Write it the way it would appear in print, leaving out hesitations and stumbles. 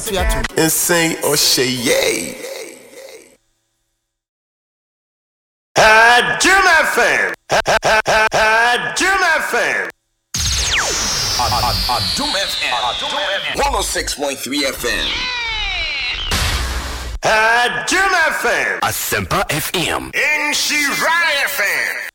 Insane or Shea. Jim FM. Jim FM. Doom FM. 106.3 FM. Jim FM. Asempa FM. In Shirai FM.